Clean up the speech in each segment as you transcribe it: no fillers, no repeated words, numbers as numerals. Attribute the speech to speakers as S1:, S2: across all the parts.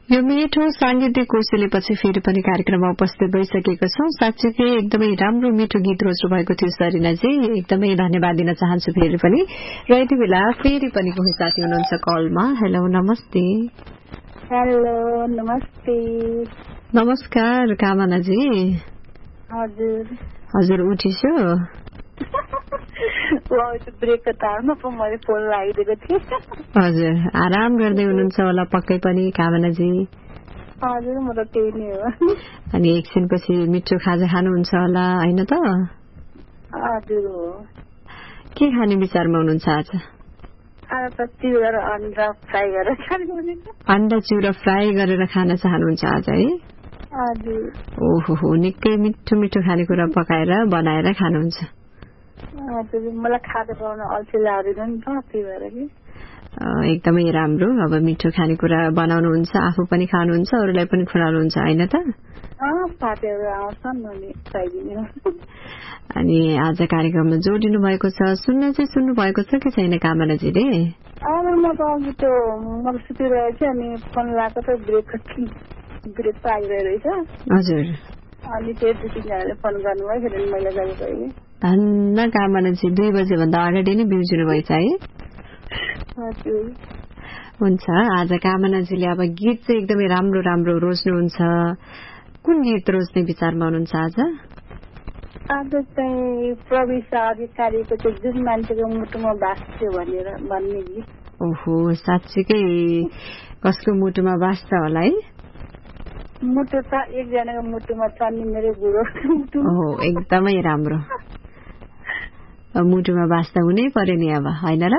S1: यो मिठो सांगीतिक कोसेलीपछि फेरि पनि कार्यक्रममा उपस्थित भइसकेको छौं। साँच्चीकै एकदमै राम्रो मिठो गीत रोज्नु भएको थियो सरिनाजी, एकदमै धन्यवाद दिन चाहन्छु फेरि पनि। र यति बेला फेरि पनि कोही साथी हुनुहुन्छ कलमा। हेलो नमस्ते।
S2: हेलो नमस्ते।
S1: नमस्कार कामनाजी। हजुर उठिसो?
S2: ब्रेकको तारमा पो मैले फोन लगाइदिएको थिएँ।
S1: हजुर आराम गर्दै हुनुहुन्छ होला पक्कै पनि कामनाजी?
S2: हजुर म त त्यही नै हो।
S1: अनि एकछिनपछि मिठो खाजा खानुहुन्छ होला होइन त?
S2: हजुर हो।
S1: के खाने विचारमा हुनुहुन्छ आज?
S2: अन्डा
S1: चिउरा फ्राई गरेर खान चाहनुहुन्छ आज है?
S2: हजुर।
S1: ओहो निकै मिठो मिठो खानेकुरा पकाएर बनाएर खानुहुन्छ?
S2: हजुर मलाई खाजा बनाउन अल्छी लाग्दैन नि त त्यही भएर कि।
S1: एकदमै राम्रो। अब मिठो खानेकुरा बनाउनुहुन्छ, आफू पनि खानुहुन्छ, अरूलाई पनि खुवाउनुहुन्छ होइन त?
S2: साथीहरू आउँछन् अनि खुवाइदिनु।
S1: अनि आज कार्यक्रममा जोडिनु भएको छ, सुन्नु भएको छ कि छैन कामनाजीले?
S2: म त अघि त्यो मलाई सुतिरहेको थिएँ अनि फोन लगाएको त ब्रेक पाइरहेछ।
S1: हजुर।
S2: अनि त्यो 2-3जनाले फोन गर्नुभयो फेरि मैले गरेको है।
S1: धन्न कामनाजी 2 बजेभन्दा अगाडि नै बिउजिनु भएछ है?
S2: हजुर।
S1: हुन्छ आज कामनाजीले अब गीत चाहिँ एकदमै राम्रो राम्रो रोज्नुहुन्छ। कुन गीत रोज्ने विचारमा हुनुहुन्छ आज?
S2: आज चाहिँ प्रविशा अधिकारीको चाहिँ जुन मान्छेको मुटुमा बाँच्थ्यो भन्ने गीत।
S1: ओहो साँच्चीकै कसको मुटुमा बाँच्छ होला है?
S2: मुटु त एकजनाको मुटुमा छ नि, मेरो गुरुको मुटु।
S1: ओहो एकदमै राम्रो। मुटुमा बाँच्दा हुनै पर्यो नि अब होइन र?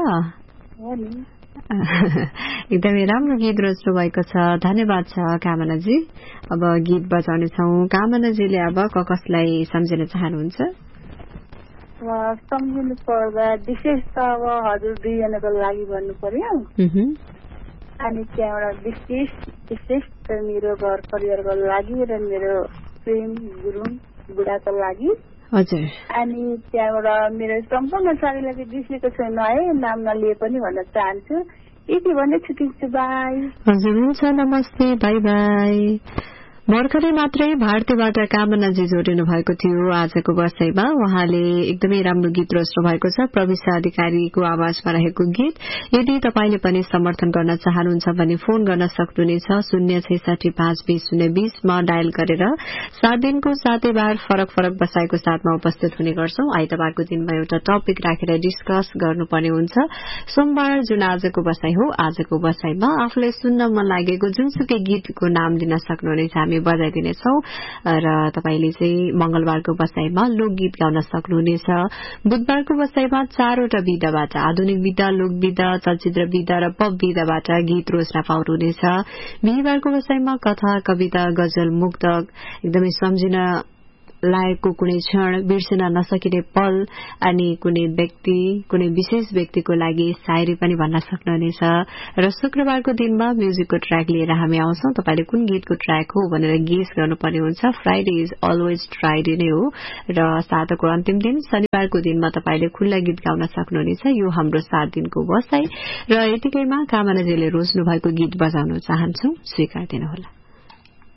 S1: एकदमै राम्रो गीत रोज्नु भएको छ। धन्यवाद छ कामनाजी। अब गीत बजाउने छौं। कामनाजीले अब कसलाई सम्झिन चाहनुहुन्छ?
S2: सम्झिनु पर्दा विशेष त अब हजुर 2जनाको लागि भन्नु पर्यो। अनि त्यहाँबाट विशेष मेरो घर परिवारको लागि र मेरो प्रेम गुरुङ बुढाको लागि।
S1: हजुर।
S2: अनि त्यहाँबाट मेरो सम्पूर्ण साथीलाई चाहिँ बिर्सेको छैन है, नाम नलिए पनि भन्न चाहन्छु। यति भन्दै छुट्टिन्छु, बाई।
S1: हजुर हुन्छ, नमस्ते, बाई बाई। भर्खरै मात्रै भारतीयबाट कामनाजी जोडिनु भएको थियो आजको बसाइमा। उहाँले एकदमै राम्रो गीत रोज्नु भएको छ, प्रविशा अधिकारीको आवाजमा रहेको गीत। यदि तपाईले पनि समर्थन गर्न चाहनुहुन्छ भने फोन गर्न सक्नुहुनेछ 066552020 मा डायल गरेर 7 दिनको 7 बार फरक फरक बसाइको साथमा उपस्थित हुने गर्छौं। आइतबारको दिनमा एउटा टपिक राखेर डिस्कस गर्नुपर्ने हुन्छ। सोमबार जुन आजको बसाइ हो, आजको बसाइमा आफूलाई सुन्न मन लागेको जुनसुकै गीतको नाम दिन सक्नुहुनेछ, हामी बजाइदिनेछौं। र तपाईले चाहिँ मंगलबारको बसाइमा लोकगीत गाउन सक्नुहुनेछ। बुधबारको बसाइमा 4वटा विधाबाट आधुनिक विधा, लोक विधा, चलचित्र विधा र पप विधाबाट गीत रोज्न पाउनुहुनेछ। बिहीबारको बसाइमा कथा, कविता, गजल, मुक्तक, एकदमै सम्झिन लागेको कुनै क्षण, बिर्सिन नसकिने पल अनि कुनै व्यक्ति, कुनै विशेष व्यक्तिको लागि शायरी पनि भन्न सक्नुहुनेछ। र शुक्रबारको दिनमा म्युजिकको ट्र्याक लिएर हामी आउँछौं। तपाईले कुन गीतको ट्र्याक हो भनेर गेस गर्नुपर्ने हुन्छ। फ्राइडे इज अलवेज फ्राइडे नै हो। र साताको अन्तिम दिन शनिबारको दिनमा तपाईले खुल्ला गीत गाउन सक्नुहुनेछ। यो हाम्रो 7 दिनको बसाइ। र यतिकैमा कामनाजीले रोज्नु भएको गीत बजाउन चाहन्छौ, स्वीकार दिनुहोला।